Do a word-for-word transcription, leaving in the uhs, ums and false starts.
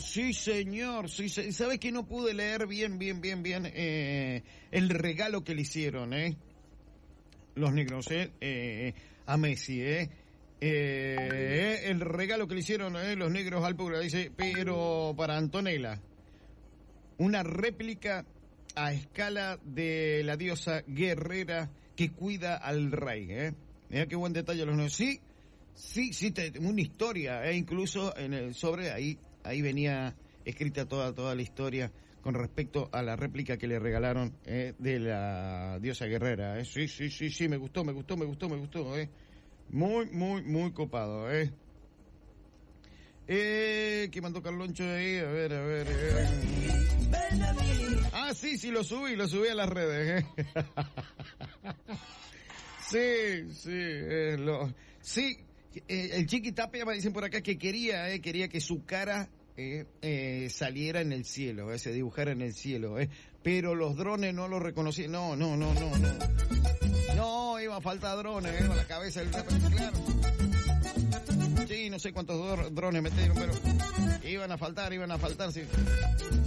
sí señor, sí, se- ¿sabes que no pude leer bien, bien, bien, bien eh, el regalo que le hicieron, eh? Los negros, eh, eh a Messi, eh? Eh, el regalo que le hicieron eh, los negros al Pura, dice, pero para Antonella, una réplica a escala de la diosa guerrera que cuida al rey, eh. Mira qué buen detalle los negros. Sí, sí, sí, te, una historia, eh, incluso en el sobre ahí, ahí venía escrita toda, toda la historia con respecto a la réplica que le regalaron eh, de la diosa guerrera, eh. Sí, sí, sí, sí, me gustó, me gustó, me gustó, me gustó, eh. Muy, muy, muy copado, eh. Eh, ¿qué mandó Carloncho ahí? A ver, a ver, eh. Ah, sí, sí, lo subí, lo subí a las redes, eh. Sí, sí, eh, lo, sí, eh, el Chiqui Tapia me dicen por acá que quería, eh, quería que su cara eh, eh, saliera en el cielo, eh, se dibujara en el cielo, eh, pero los drones no lo reconocían, no, no, no, no, no, no, iba a faltar drones, eh, con la cabeza del claro. Sí, no sé cuántos drones metieron, pero iban a faltar, iban a faltar, sí.